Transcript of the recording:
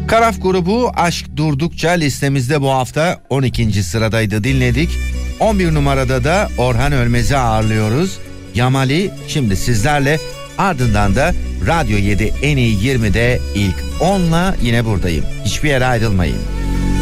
Karaf grubu Aşk Durdukça listemizde bu hafta 12. sıradaydı, dinledik. 11 numarada da Orhan Ölmez'i ağırlıyoruz. Yamali şimdi sizlerle, ardından da Radyo 7 En iyi 20'de ilk 10'la yine buradayım. Hiçbir yere ayrılmayın.